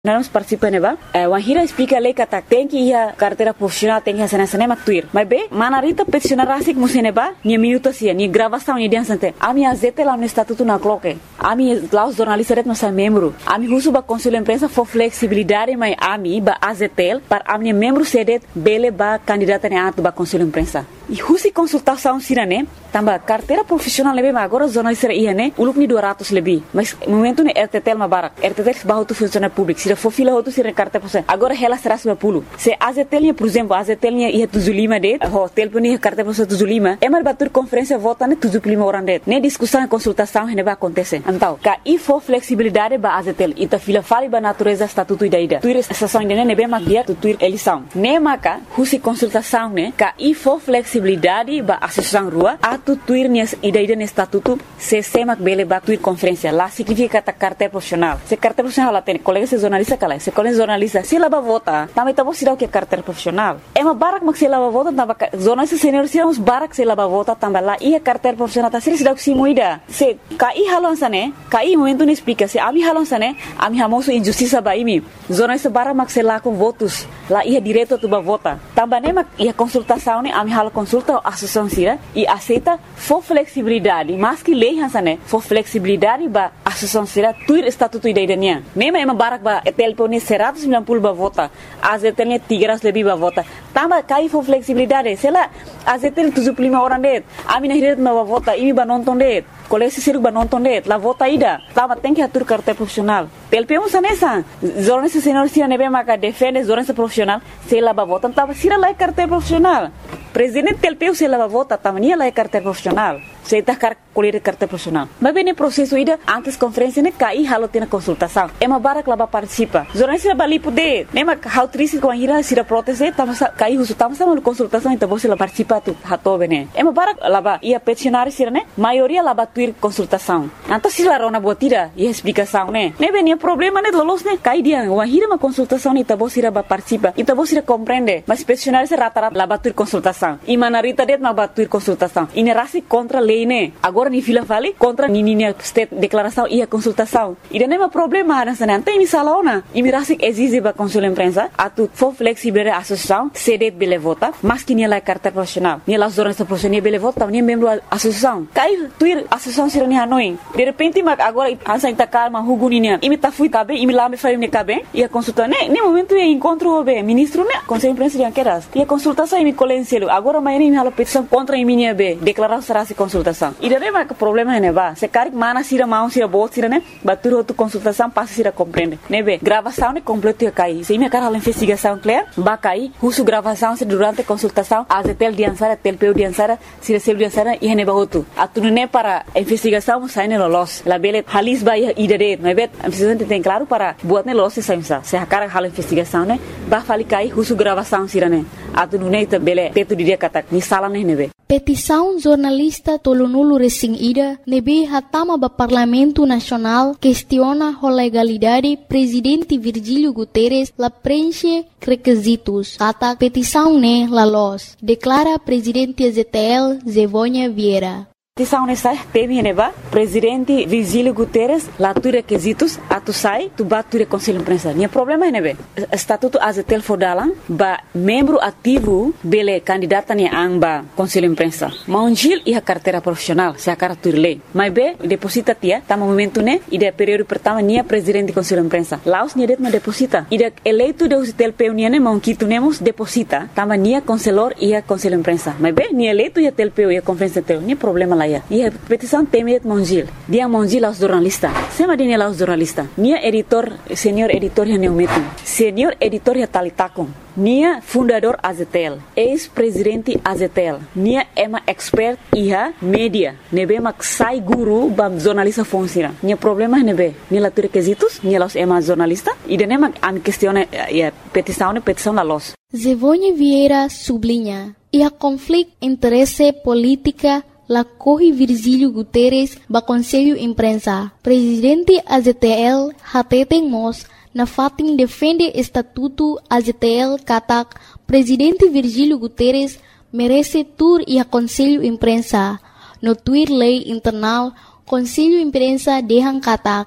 Nós participamos, né? Wahira explica a lei que tem que ir a carteira profissional, tem que ir a cinema actuir. Mas bem, manarita peticionar assim como se neba, nem minuto assim, nem gravação, nem dança. A minha zeta lá no estatuto na cloque. A minha lá os jornalistas não são membro. A minha uso ba conselho imprensa for flexibilidade, mas a minha ba azetel para a minha membro sede bele ba candidata ne ato ba conselho imprensa. E husi consultação sira né? Tamba carteira profissional lebe mas agora os jornalistas ia né? O lucro 200 lebi. Mas momento né RTTL mabarak. RTTL ba outro funcionário público. Se for fila outro se recarta por agora ela será sobre pulo se azetelnya por exemplo azetelnya ia tuzulima de hotel puni carta por tuzulima é mais batur conferência vota ne tuzulima orang de ne discussão e consultação ne vai acontecer então ka e for flexibilidade ba azetel ita fila fali ba natureza estatuto ida tuir estação de ne bem magia tuir eleição ne maka husi consultação ne ka e for flexibilidade ba associação rua atu tuir ne ida ne estatuto se semak bele ba tuir conferência lá significa ta carta profissional se carta profissional lá tem colegas jornalistas se quando jornalista se lava vota também tá bom se dá o que é carteira profissional é uma barak mas se lava vota também jornalista senior se uns barak se lava vota também lá e a carteira profissional tá se dá o que se muida se cai halonsa né cai momento não explica se a mi halonsa né a mi hamoso injustiça ba imi jornalista barak mas se lá com votos lá ia direto tu ba vota também né mas ia consultação né a mi halo consulta a associação sira e aceita for flexibilidade mas que lei hansa né for flexibilidade ba associação sira tuir estatuto ideianya mesmo é uma barak ba telpone 190 ba vota azetelnya 300 lebih ba vota tambah kai for flexibilidade sei lá azetel 75 orang det amina hiret ba vota ini ba nonton det kolesi siruk ba nonton det la vota ida tambah tem que atur carta profissional telpon sanesa jornalista senior sia nebe maka defende jornalista profissional sei lá ba vota tambah sira lá carta profissional presidente telpon sei lá ba vota tambah nia lá carta profissional sei tá colher carta profissional mas bem processo ida antes conferência né cai halo tem consultação é uma barak lá participa jornalista bali poder né mas how triste com a ira se da proteste tamo cai uso tamo sama consultação então você lá participa tu hato bene é uma barak lá ia peticionar sira né maioria lá tuir consultação então se lá rona botira e explicação né bem problema né lolos né cai dia o ira uma consultação então você lá participa então você compreende mas peticionar se rata lá tuir consultação e manarita det ma tuir consultação e ne rasi contra lei né agora ni fila fali contra nininha state declaração e a consultação e não é um problema nessa não tem salona e mirasi exige ba conselho imprensa atu for flexible a associação cede bele vota mas que nem lá carta profissional nem lá jornalista profissional bele vota nem membro associação cai tuir associação sirani hanoi de repente mas agora ansa ita calma huguninya e me tá fui cabe e me lá me faz me cabe e a consulta né nem momento é encontro be ministro né conselho imprensa de anqueras e a consultação e me colenselo agora mas nem me hala petição contra a minha be declaração será se consultação e daí mas problema né ba se cari mana sira mão sira bot sira né batur outro consultação passa sira compreende né be gravação né completo ia cair se minha cara a investigação clear ba cair uso gravação se durante consultação azetel diansara telpeu diansara sira sel diansara e ne ba outro atune para investigação sai ne lolos la bele halis ba idade né be precisamente tem claro para buat ne lolos se a cara a investigação né ba fali cair uso gravação sira né atune bele teto dia kata ni sala ne be petição jornalista Tolonulu Resing Ida nebe hatama ba Parlamento Nacional questiona a legalidade presidente Virgílio Guterres la preenche requisitos kata petição ne la los declara presidente ZTL Zevônia Vieira. Petição nessa teve neba presidente Virgílio Guterres lá tu requisitos atu sai tu batu conselho imprensa nem problema nebe estatuto azetel fodalan ba membro ativo bele candidata ne amba conselho imprensa maunjil e a carteira profissional se a carteira lei mas be deposita tia tá momento né e de período pertama nia presidente conselho imprensa laos nia det ma deposita e de eleito de hotel peunia ne monquito nemos deposita tama nia conselor e a conselho imprensa mas be nia eleito e tel peu e a conferência tel nem problema lá e a petição temet monjil dia monjil aos jornalistas sema dia aos jornalistas nia editor senior editor ya neumetum senior editor ya talitakon nia fundador Azetel ex-presidente Azetel nia ema expert iha media nebe mak sai guru bam jornalista fonsira nia problema nebe nia latur requisitos nia los ema jornalista e de nema am questione petição la los Zevônia Vieira sublinha e a conflito interesse política la corre Virgílio Guterres ba Conselho Imprensa. Presidente AZTL Hateten Mos na fatin defende estatuto AZTL katak Presidente Virgílio Guterres merece tur e a Conselho Imprensa. No tuir lei internal Conselho Imprensa dehang katak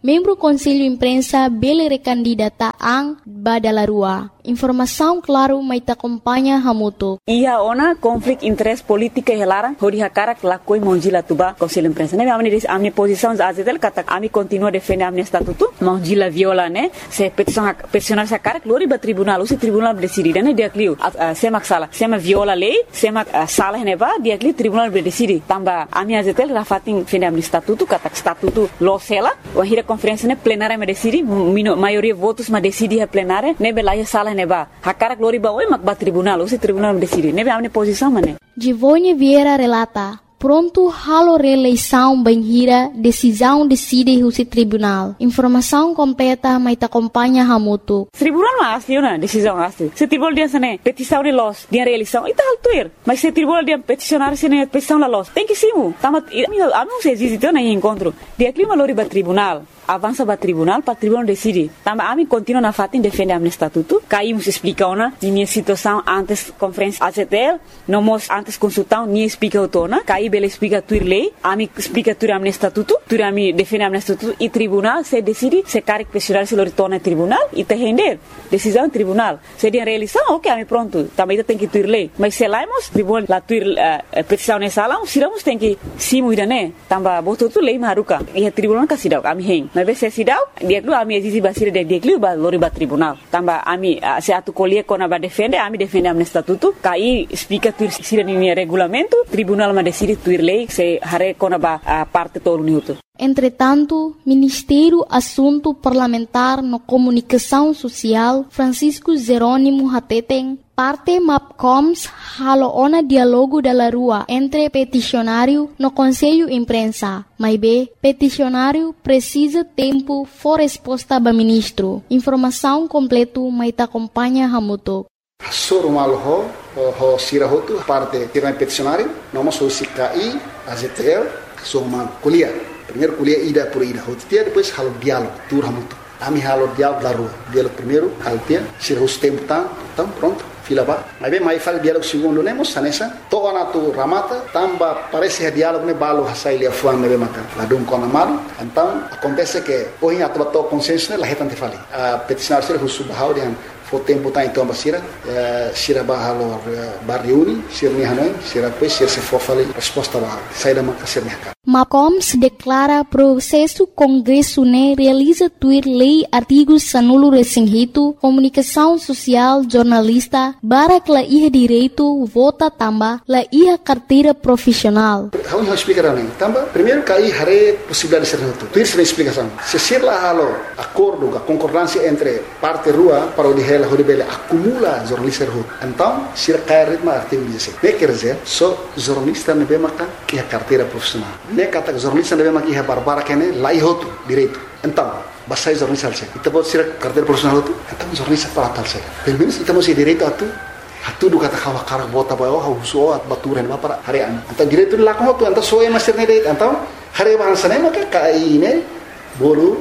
membro Conselho Imprensa bele recandidata ang Badalarua. Informação claro mai ta acompanha hamuto. Ia ona konflik interest politika helarang hodi hakarak lakoi monjila tuba Conselho Imprensa. Ne amni posição azetel kata ami continua defender amni statuto monjila viola ne se peticionar sa karak lori ba tribunal usi tribunal decidi ne dia kliu semak sala sema viola lei semak salah ne ba dia kliu tribunal decidi tamba ami azetel rafating defender amni statuto kata statuto lo sela wahira conferência ne plenária me decidi maioria votos ma decidi a plenária ne belaya sala neba hakarak lori ba oi makba tribunal usi tribunal decidi nebe amne posição mane Givone Vieira relata pronto halo reeleição banhira decisão decide usi tribunal informação completa mai ta acompanha hamuto tribunal ma asli una decisão asli se tribunal dia sane petição de los dia reeleição ita altuir mas se tribunal dia peticionar sene petição la los tem que simu tamat ami se existe na encontro dia clima lori ba tribunal avança para tribunal decide. Também a mim continua na fatin defender amne estatuto. Caímos explica ona minha situação antes conferência ACTL, nós antes consultão nem explica o tona. Caí bela explica tuir lei, a mim explica tuir amne estatuto, tuir a mim defender amne estatuto e tribunal se decide se caric pessoal se retorna tribunal e te render decisão tribunal. Se dia reeleição, ok, a mim pronto. Também tem que tuir lei. Mas se laimos tribunal la tuir petição nessa sala, siramos tem que simu ida né. Também botou tu lei maruca e a tribunal casidau a mim hen. Mas se sidau dia klu ami exizi basir dia klu ba lori ba tribunal tamba ami se atu kolie kona ba defende ami defende amne statuto kai explica tuir sira ni regulamento tribunal ma decide tuir lei se hare kona ba parte todo minuto. Entretanto, Ministério Assunto Parlamentar no Comunicação Social Francisco Jerônimo Hateteng parte MAPCOMS halo ona dialogo da rua entre peticionário no Conselho Imprensa. Mas peticionário precisa tempo for resposta ba ministro. Informação completo mai ta acompanha hamuto. Soro malho ho sirahotu parte tiran peticionário nós o CKI AZTL soma kuliah. Primeiro kuliah ida por ida hotia depois halo diálogo tur hamuto. Ami halo diálogo da rua. Diálogo primeiro haltia sirahus tempo tam pronto. Fila ba, mas bem mais faz diálogo segundo nemos sanessa, toda na tu ramata, tamba parece diálogo ne balo hasai lia fuan ne bemaka, la dum kona malu, então acontece que hoje a tua consenso ne la hetante fali, a peticionar ser husu bahau dian fo tempo tá então basira, sira bahalo barriuni, sir ni hanoi, sira depois sir se for fali resposta ba, sai da maka sir ni haka. MAPCOMS declara processo Congresso ne realiza tuir lei artigos sanulo resinghito, comunicação social, jornalista, barak la iha direito, vota tamba, la iha carteira profissional. Vamos explicar também. Tamba, primeiro cai hare possibilidade de ser reto. Tuir se explicação. Se ser lá halo acordo, a concordância entre parte rua para o dihela horibele acumula jornalista rua. Então, se cai ritmo artigo 16. Ne quer dizer, só jornalista ne bemaka que a carteira profissional. Ne kata jornalista ne bemaka que a barbara que ne lá ihoto direito. Então, basai jornalista alse. Ita pode ser carteira profissional tu. Então jornalista para tal se. Pelo menos ita mesti direito atu. Hatu du kata kawa karak bota bayo hauso at baturan ba para harian. Então direito lá como tu, então soe master ne direito. Então hari bahasa ne maka kai ne bolu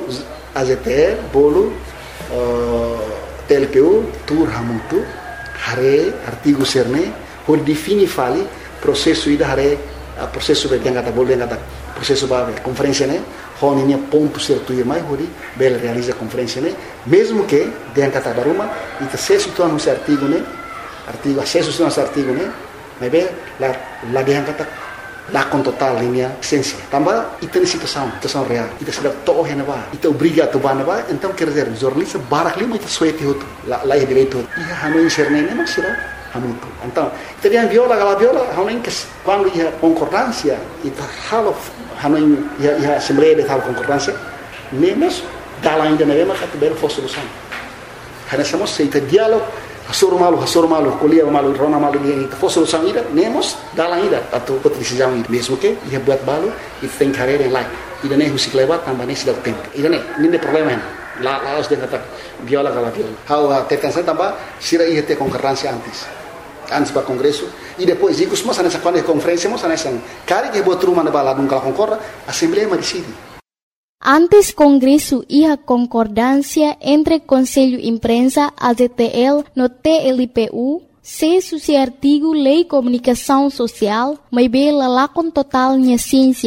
AZTL bolu TLPU tur hamutu hari artigo serne por defini fali processo ida hari processo be yang kata bolu yang kata processo ba conferência ne honinha ponto certo e mais hori bel realiza conferência ne mesmo que yang kata baruma ita se situa no artigo ne artigo acesso no artigo ne mas bem la yang kata la com total linha essência também ita ni situação real ita sedap toh hena ba ita obriga to ba na ba então quer dizer jornalista barak lima ita suete hotu la direito ia hanu serne ne masira hamutu então ita viola hanu que quando ia concordância ita halo hanu ia assembleia de tal concordância nemos dala ainda na mesma categoria for solução hana somos seita diálogo hasor malu kuliah malu rona malu ni for solução ida nemos dala ainda atau decisão mesmo que ia buat balu e tem carreira lá ida nem usik lewat tambah nem sudah tempo ida nem problema lá os de kata viola how tetansa tambah sira ia ter concordância antes para congresso e depois digos mas nessa quando conferência mas nessa cari que botou uma na bala nunca concorda assembleia mas decide. Antes Congresso ia concordância entre Conselho Imprensa AZTL no TLPU, se artigo Lei Comunicação Social, mas bela lá com total minha ciência.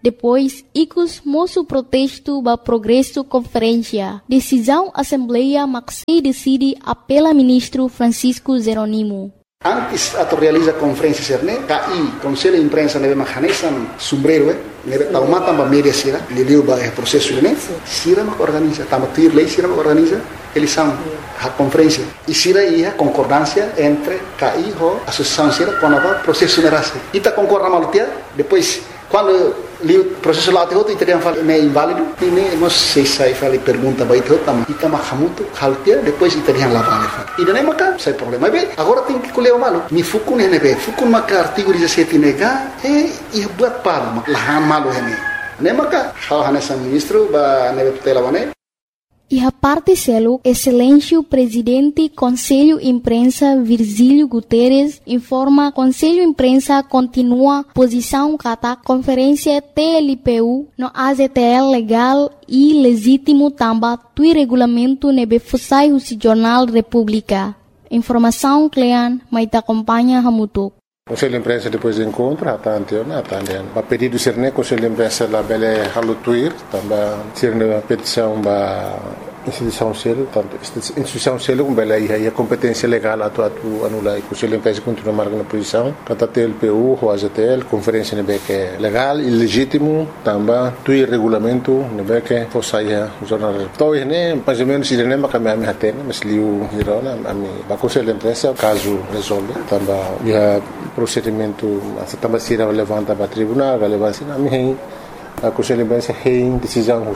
Depois, icos moço protesto ba progresso conferência. Decisão Assembleia Maxi decide apela ministro Francisco Jeronimo. Antes ato realiza conferência serne, KI, Conselho de Imprensa neve mahanesan sombrero, neve taumata ba media sira, leleu ba processo ne, sira mak organiza, tama tuir lei sira mak organiza, eleição a conferência. E sira ia concordância entre KI ho associação sira com a processo nerase. Ita concorda malutia, depois quando o processo lá te outro italiano fala é inválido, e nem não sei se aí fala pergunta vai ter tam ita mahamuto haltia depois italiano lá vale fala. E nem maca sai problema bem. Agora tem que colher o malo. Mi fukun hene be, fukun maca artigo 17 nega e buat pal lahan malo hene. Nem maca hal hanesa ministro ba neve tutela bane. E a parte selo, excelência presidente Conselho Imprensa Virgílio Guterres informa Conselho Imprensa continua posição kata conferência TLPU no AZTL legal e legítimo tamba tui regulamento nebe fusai o Jornal República. Informação Clean, mas te acompanha Hamutuk. Conselho de Imprensa depois do encontro, a pedido ser né Conselho de Imprensa lá bele halutuir, também ser na petição ba instituição selo, tanto instituição selo com bele aí a competência legal atu anular. Conselho de Imprensa continua marcando a posição, kata TLPU, o AZTL, conferência nebe que é legal e legítimo, também tuir regulamento nebe que fosse aí o jornal. Então né mais ou menos ele nem macam a minha tena, mas liu hirona a mim. Ba Conselho de Imprensa caso resolve, também procedimento também será levantado para tribunal, relevância na minha a Conselho de Imprensa tem decisão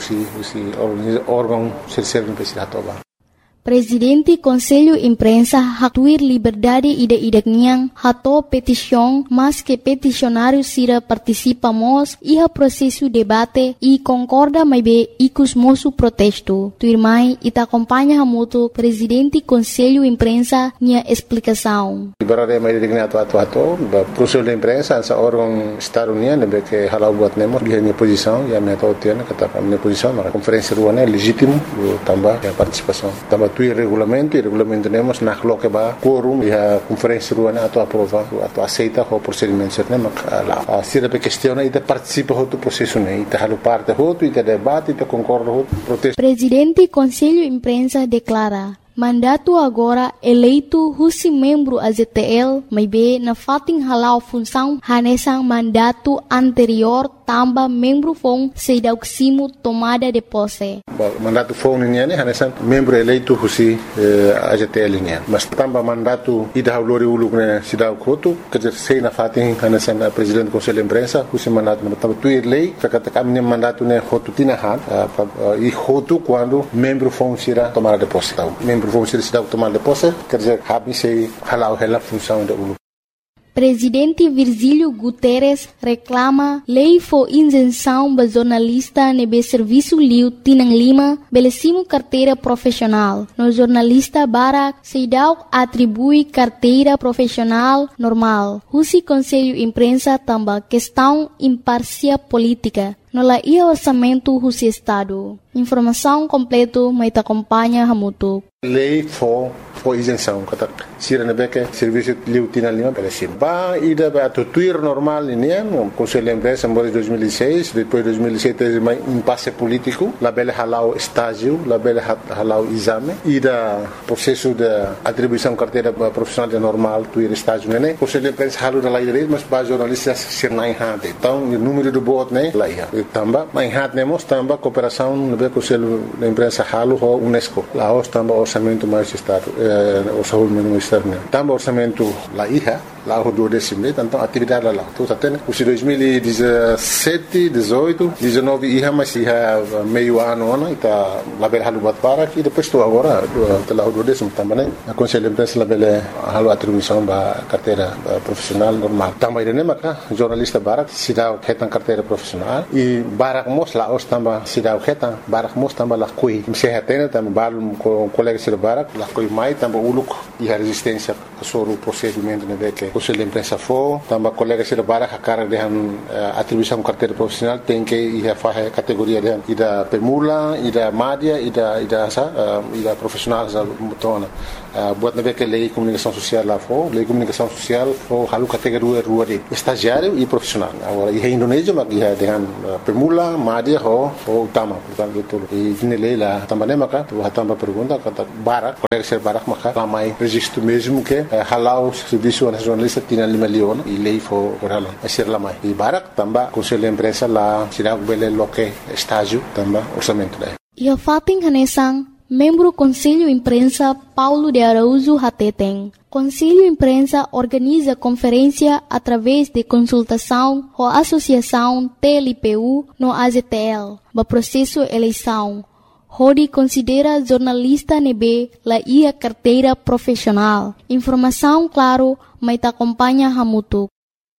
o órgão serve para tobar. Presidente Conselho Imprensa hatuir liberdade ida-idakniang hato petição, mas que peticionário sira participamos e a processo debate e concorda mais bem icos moço protesto. Tuirmai ita acompanha hamuto Presidente Conselho Imprensa nia explicação. Liberdade mais dignato atu Conselho de Imprensa essa órgão estado-união nebe que halau buat nemo dia minha posição e a minha tautiana kata a minha posição na conferência ruana é legítimo também a participação também e regulamento temos na que ba quorum e a conferência ruana atu aprova atu aceita o procedimento certo mak lá se a questiona e participa do processo né e halu parte outro e debate e concorda outro protesto. Presidente Conselho Imprensa declara mandato agora eleito husi membro AZTL maybe na fating halau função hanesang mandato anterior tamba membro fong sedauksimo tomada de posse. Mandato fong niya hanesang membro eleito husi AZTL niya. Mas tamba mandato ida haulori uluk na sedaukoto kajer sei na fating hanesang presidente Conselho de Imprensa husi mandato na tamba tuir lei kata kami mandato ne hotu tinahan e hotu quando membro fong sira tomada de posse. Membro vão ser cidade tomar de posse, quer dizer, habis sei halau hela função da ulu. Presidente Virgílio Guterres reclama lei for isenção ba jornalista nebe serviço liu Tinang Lima belecimo carteira profissional. No jornalista Barak Seidau atribui carteira profissional normal. Husi Conselho Imprensa tamba questão imparcial política. No la ia orçamento husi Estado. Informação completo mas te acompanha Hamutuk. Lei for isenção, kata sira nebeke serviço liu Tinang Lima belecimo. Ba ida ba tuir normal ini no Conselho de Imprensa em 2006, depois 2007 teve um impasse político, la bele halau estágio, la bele halau exame, ida processo de atribuição carteira profissional de normal tuir estágio né. Conselho de Imprensa halu da lei mas ba jornalistas ser na hante. Então o número do bot né lá ia. Tamba mas hante nemos tamba cooperação no Conselho de Imprensa halu ho UNESCO. Lá os tamba orçamento mais estado orçamento externo. Tamba orçamento lá ia. Lá o 12º, então atividade lá. Tudo até né. Os 2017, 18, 19 ia mas ia meio ano né, tá lá bel halu bat para e depois estou agora lá o 12º também né. A Conselho de Imprensa lá bel halu atribuição ba carteira profissional normal. Também né maca jornalista Barak sidau ketan carteira profissional e Barak mos lá os tamba sidau ketan Barak mos tamba lá coi. Me se hatena tamba balum com colega sir Barak lá coi mai tamba uluk e a resistência sobre o procedimento que o Conselho de Imprensa for, também colega se bara a cara de atribuição carteira profissional tem que ir a fazer categoria de da pemula, da média e da profissional da mutona. Buat nabe que lei comunicação social lá for, lei comunicação social for halu categoria rua de estagiário e profissional. Agora em Indonésia mas ia dengan pemula, média ou utama, portanto tudo. E vine lei lá também maka, tu também pergunta kata barak, colega ser barak maka ramai registro mesmo que halau serviço nacionalista tinha 5 milhões e lei for halau. Ser lamai. E barak também Conselho de Imprensa lá sirag bele loke estágio também orçamento daí. E a Fating Hanesang, membro Conselho Imprensa Paulo de Araújo Hateteng. Conselho Imprensa organiza conferência através de consultação com a Associação TLPU no AZTL, no processo eleição. Rodi considera jornalista nebe la ia carteira profissional. Informação claro, mas acompanha Hamutuk.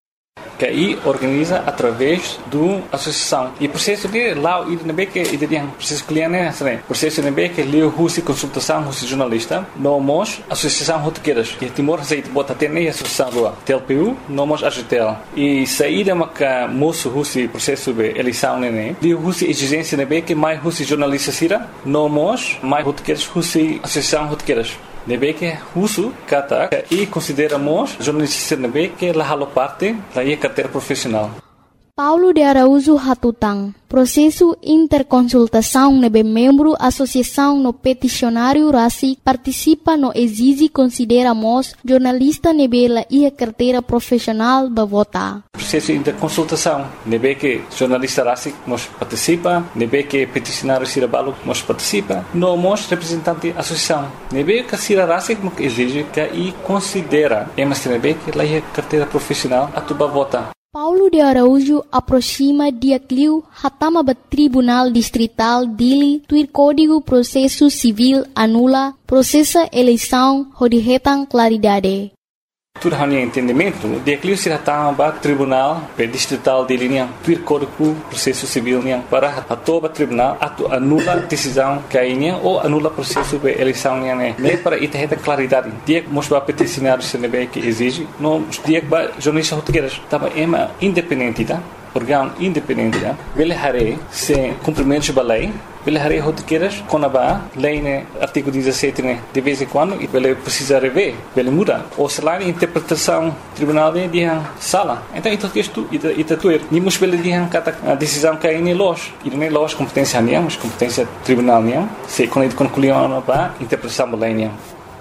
Que aí organiza através do associação e processo de lá ir na que ideia processo cliente né processo na que leu husi consultação husi jornalista nomos associação rotequeiras e Timor aceita bota ter nem associação do TLPU nomos AGTL e saída maca moço husi processo de eleição né leu husi exigência na que mais husi jornalista sira nomos mais rotequeiras husi associação rotequeiras nebe que uso kata e consideramos jornalista nebe que la halo parte da carteira profissional. Paulo de Araújo Hatutang, processo interconsultação nebe membro associação no peticionário RASI participa no exige consideramos jornalista nebe la ia carteira profissional ba vota. Processo interconsultação nebe que jornalista RASI nos participa, nebe que peticionário Sirabalo nos participa, nomos representante associação nebe que Sira RASI que exige que e considera emas nebe que la ia carteira profissional atuba vota. Paulo de Araújo aproxima dia cliu hatama ba Tribunal Distrital Dili tuir Código Processo Civil anula processa eleição hodihetang claridade. Tudo hanya entendimento, dia cliu se hatama ba Tribunal Distrital Dili niang tuir Código Processo Civil niang para atoba tribunal atu anula decisão kainya ou anula processo de eleição niang ne para itaheta claridade. Dia mosba peticionário senebe que exige, no dia ba jornalista rotegueiras tava ema independente tá? Órgão independente tá? Vele hare se cumprimentos da lei, vele hare rotegueiras conaba lei né artigo 17 né de vez em quando e vele precisa rever, vele muda ou se lá interpretação tribunal de dia sala. Então isso que isto ita tuer ni mus vele dia kata decisão que aí los e nem los competência niam, mas competência tribunal niam, se quando concluiu ba interpretação da lei niam.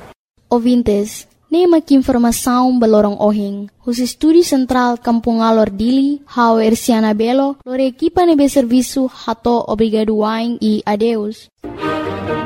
Ouvintes, nema que informação belorong ohing. Os Estúdio Central Kampung Alor Dili, hao Erciana Belo, lore equipa nebe serviço hato obrigado waing e adeus.